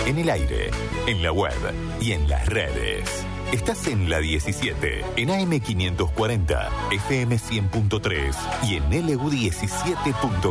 En el aire, en la web y en las redes. Estás en la 17, en AM 540, FM 100.3 y en LU17.com.